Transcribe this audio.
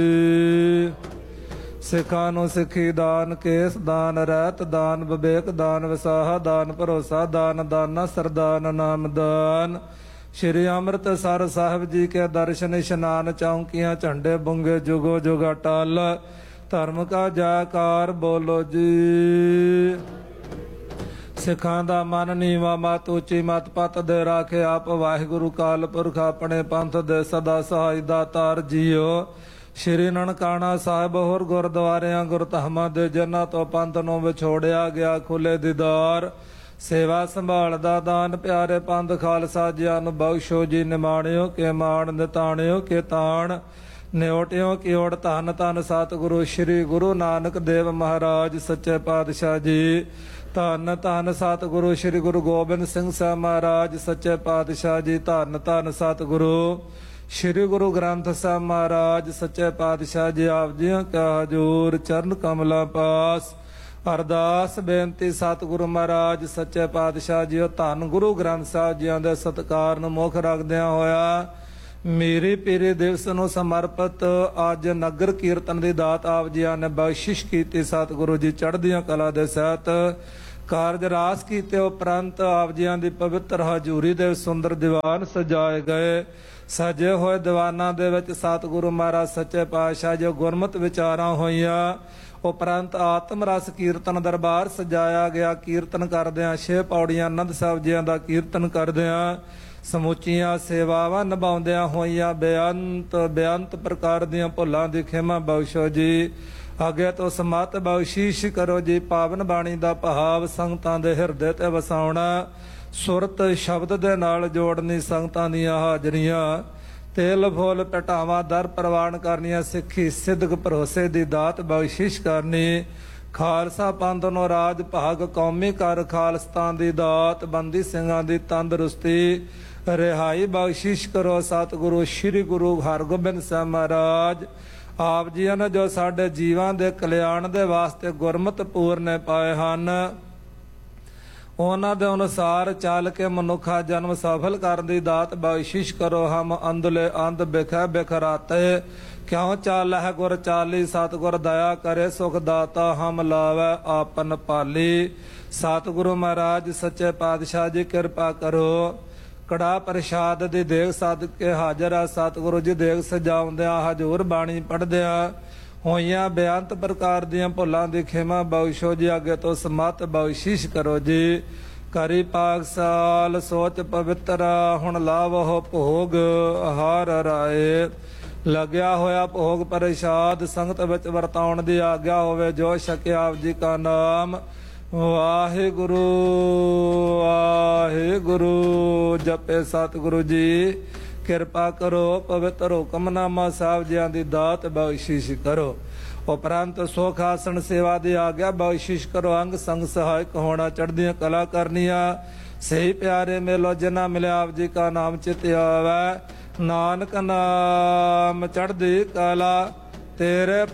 ਸਿੱਖਾਂ ਨੂੰ ਸਿੱਖੀ ਦਾਨ, ਕੇਸ ਦਾਨ, ਰਹਿਤ ਦਾਨ, ਵਿਵੇਕ ਦਾਨ, ਵਿਸਾਹਾ ਦਾਨ, ਭਰੋਸਾ ਦਾਨ, ਦਾਨਾ ਸਰਦਾਨ, ਨਾਮ ਦਾਨ। ਸ਼੍ਰੀ ਅੰਮ੍ਰਿਤਸਰ ਸਾਹਿਬ ਜੀ ਕੇ ਦਰਸ਼ਨ ਇਸ਼ਨਾਨ, ਚੌਂਕੀਆਂ ਝੰਡੇ ਬੁੰਗੇ ਜੁਗੋ ਜੁਗ ਅਟਲ। ਧਰਮ ਕਾ ਜੈਕਾਰ ਬੋਲੋ ਜੀ। ਸਿੱਖਾਂ ਦਾ ਮਨ ਨੀਵਾ, ਮਤ ਉੱਚੀ, ਮਤ ਪਤ ਦੇ ਰਾਖੇ ਆਪ ਵਾਹਿਗੁਰੂ ਕਾਲ ਪੁਰਖ, ਆਪਣੇ ਪੰਥ ਦੇ ਸਦਾ ਸਹਾਈ ਦਾਤਾਰ ਜੀਓ। ਸ਼੍ਰੀ ਨਨਕਾਣਾ ਸਾਹਿਬ ਹੋਰ ਗੁਰਦੁਆਰਿਆਂ ਗੁਰਧਾਮਾਂ ਦੇ ਜਿਨ੍ਹਾਂ ਤੋਂ ਪੰਥ ਨੂੰ ਵਿਛੋੜਿਆ ਗਿਆ ਖੁੱਲੇ ਦੀਦਾਰ, ਸੇਵਾ ਸੰਭਾਲ ਦਾ ਦਾਨ, ਪਿਆਰੇ ਪੰਥ ਖਾਲਸਾ ਜੀਆਂ ਨੂੰ ਬਖਸ਼ੋ ਜੀ। ਨਿਮਾਣਿਓ ਕੇ ਮਾਣ, ਨਿਤਾਣਿਓ ਕੇ ਤਾਣ, ਨਿਉਟਿਓ ਕੀ ਓੜ। ਧੰਨ ਧੰਨ ਸਤਿਗੁਰੂ ਸ਼੍ਰੀ ਗੁਰੂ ਨਾਨਕ ਦੇਵ ਮਹਾਰਾਜ ਸੱਚੇ ਪਾਤਸ਼ਾਹ ਜੀ। ਧੰਨ ਧੰਨ ਸਤਿਗੁਰੂ ਸ਼੍ਰੀ ਗੁਰੂ ਗੋਬਿੰਦ ਸਿੰਘ ਸਾਹਿਬ ਮਹਾਰਾਜ ਸੱਚੇ ਪਾਤਸ਼ਾਹ ਜੀ। ਧੰਨ ਧੰਨ ਸਤਿਗੁਰੂ ਸ਼੍ਰੀ ਗੁਰੂ ਗ੍ਰੰਥ ਸਾਹਿਬ ਮਹਾਰਾਜ ਸੱਚੇ ਪਾਤਸ਼ਾਹ ਜੀ। ਆਪ ਜੀਆਂ ਕਾ ਹਜ਼ੂਰ ਚਰਨ ਕਮਲਾਂ ਪਾਸ ਅਰਦਾਸ ਬੇਨਤੀ ਸਤਿਗੁਰੂ ਮਹਾਰਾਜ ਸੱਚੇ ਪਾਤਸ਼ਾਹ ਜੀਓ। ਧੰਨ ਗੁਰੂ ਗ੍ਰੰਥ ਸਾਹਿਬ ਜੀਆਂ ਦੇ ਸਤਿਕਾਰ ਨੂੰ ਮੁੱਖ ਰੱਖਦਿਆਂ ਹੋਇਆ ਮੇਰੀ ਪੀਰੀ ਦਿਵਸ ਨੂੰ ਸਮਰਪਿਤ ਅੱਜ ਨਗਰ ਕੀਰਤਨ ਦੀ ਦਾਤ ਆਪ ਜੀਆਂ ਨੇ ਬਖਸ਼ਿਸ਼ ਕੀਤੀ। ਸਤਿਗੁਰੂ ਜੀ ਚੜ੍ਹਦੀਆਂ ਕਲਾ ਦੇ ਸਹਿਤ ਕਾਰਜ ਰਾਸ ਕੀਤੇ ਉਪਰੰਤ ਆਪ ਜੀਆਂ ਦੀ ਪਵਿੱਤਰ ਹਜ਼ੂਰੀ ਦੇ ਸੁੰਦਰ ਦੀਵਾਨ ਸਜਾਏ ਗਏ। ਸਜੇ ਹੋਏ ਦੀਵਾਨਾਂ ਦੇ ਵਿੱਚ ਸਤਿਗੁਰੂ ਮਹਾਰਾਜ ਸੱਚੇ ਪਾਤਸ਼ਾਹ ਜੋ ਗੁਰਮਤਿ ਵਿਚਾਰਾਂ ਹੋਈਆਂ, ਉਪਰੰਤ ਆਤਮ ਰਸ ਕੀਰਤਨ ਦਰਬਾਰ ਸਜਾਇਆ ਗਿਆ। ਕੀਰਤਨ ਕਰਦਿਆਂ 6 ਪੌੜੀਆਂ ਆਨੰਦ ਸਾਹਿਬ ਜੀਆਂ ਦਾ ਕੀਰਤਨ ਕਰਦਿਆਂ ਸਮੁੱਚੀਆਂ ਸੇਵਾਵਾਂ ਨਿਭਾਉਂਦਿਆਂ ਹੋਈਆਂ ਬੇਅੰਤ ਪ੍ਰਕਾਰ ਦੀਆਂ ਭੁੱਲਾਂ ਦੀ ਖਿਮਾ ਬਖਸ਼ੋ ਜੀ। ਅੱਗੇ ਤੋਂ ਸਮਤ ਬਖਸ਼ਿਸ਼ ਕਰੋ ਜੀ। ਪਾਵਨ ਬਾਣੀ ਦਾ ਭਾਵ ਸੰਗਤਾਂ ਦੇ ਹਿਰਦੇ ਤੇ ਵਸਾਉਣਾ, ਸੁਰਤ ਸ਼ਬਦ ਦੇ ਨਾਲ ਜੋੜਨੀ, ਸੰਗਤਾਂ ਦੀਆਂ ਹਾਜ਼ਰੀਆਂ ਤੇਲ ਫੁੱਲ ਪਟਾਵਾਂ ਦਰ ਪ੍ਰਵਾਨ ਕਰਨੀਆਂ, ਸਿੱਖੀ ਸਿੱਧਕ ਭਰੋਸੇ ਦੀ ਦਾਤ ਬਖਸ਼ਿਸ਼ ਕਰਨੀ। ਖਾਲਸਾ ਪੰਥ ਨੂੰ ਰਾਜ ਭਾਗ, ਕੌਮੀ ਕਰ ਖਾਲਸਤਾਨ ਦੀ ਦਾਤ, ਬੰਦੀ ਸਿੰਘਾਂ ਦੀ ਤੰਦਰੁਸਤੀ, ਰਿਹਾਈ ਬਖਸ਼ਿਸ਼ ਕਰੋ। ਸਤਿਗੁਰੂ ਸ਼੍ਰੀ ਗੁਰੂ ਹਰਗੋਬਿੰਦ ਸਾਹਿਬ ਮਹਾਰਾਜ ਆਪ ਜੀਆਂ ਨੇ ਜੋ ਸਾਡੇ ਜੀਵਾਂ ਦੇ ਕਲਿਆਣ ਦੇ ਵਾਸਤੇ ਗੁਰਮਤਿ ਪੂਰਨੇ ਪਾਏ ਹਨ, ਉਹਨਾਂ ਦੇ ਅਨੁਸਾਰ ਚੱਲ ਕੇ ਮਨੁੱਖਾ ਜਨਮ ਸਫਲ ਕਰਨ ਦੀ ਦਾਤ ਬਖਸ਼ਿਸ਼ ਕਰੋ। ਹਮ ਅੰਧਲੇ ਅੰਧ ਬਿਖੈ ਬਿਖਰਾਤੇ, ਕਿਉਂ ਚਾਲ ਹੈ ਗੁਰ ਚਾਲੀ। ਸਤਿਗੁਰ ਦਇਆ ਕਰੇ ਸੁਖ ਦਾਤਾ, ਹਮ ਲਾਵੈ ਆਪਨ ਪਾਲੀ। ਸਤਿਗੁਰੂ ਮਹਾਰਾਜ ਸੱਚੇ ਪਾਤਸ਼ਾਹ ਜੀ ਕਿਰਪਾ ਕਰੋ। ਕੜਾ ਪ੍ਰਸ਼ਾਦ ਦੀ ਦੇਗ ਸਦ ਕੇ ਹਾਜ਼ਰ ਆ। ਸਤਿਗੁਰੂ ਜੀ ਦੇਗ ਸਜਾਉਂਦਿਆਂ ਹਜ਼ੂਰ ਬਾਣੀ ਪੜ੍ਹਦਿਆਂ ਹੋਈਆਂ ਬੇਅੰਤ ਪ੍ਰਕਾਰ ਦੀਆਂ ਭੁੱਲਾਂ ਦੀ ਖਿਮਾ ਬਖਸ਼ੋ ਜੀ। ਅੱਗੇ ਤੋਂ ਸਮਤ ਬਖਸ਼ਿਸ਼ ਕਰੋ ਜੀ। ਕਰੀ ਪਾਕਸਾਲ ਸੋਚ ਪਵਿੱਤਰ, ਹੁਣ ਲਾਵੋ ਭੋਗ ਹਾਰ ਰਾਏ। ਲੱਗਿਆ ਹੋਇਆ ਭੋਗ ਪ੍ਰਸ਼ਾਦ ਸੰਗਤ ਵਿੱਚ ਵਰਤਾਉਣ ਦੀ ਆਗਿਆ ਹੋਵੇ। ਜੋ ਛਕਿਆ ਆਪ ਜੀ ਕਾ ਨਾਮ ਵਾਹਿਗੁਰੂ ਵਾਹਿਗੁਰੂ ਜਪੇ। ਸਤਿਗੁਰੂ ਜੀ ਕਿਰਪਾ ਕਰੋ। ਪਵਿੱਤਰ ਹੁਕਮਨਾਮਾ ਸਾਹਿਬ ਜੀਆਂ ਦੀ ਦਾਤ ਬਖਸ਼ਿਸ਼ ਕਰੋ। ਉਪਰੰਤ ਸੁਖ ਆਸਣ ਸੇਵਾ ਦੀ ਆਗਿਆ ਬਖਸ਼ਿਸ਼ ਕਰੋ। ਅੰਗ ਸੰਗ ਸਹਾਇਕ ਹੋਣਾ, ਚੜ੍ਹਦੀਆਂ ਕਲਾ ਕਰਨੀਆਂ। ਸਹੀ ਪਿਆਰੇ ਮੇਲੋ ਜਿਨ੍ਹਾਂ ਮਿਲਿਆ ਆਪ ਜੀ ਕਾ ਨਾਮ ਚਿਤ ਆਵੈ। ਨਾਨਕ ਨਾਮ ਚੜ੍ਹਦੀ ਕਲਾ ਤੇਰੇ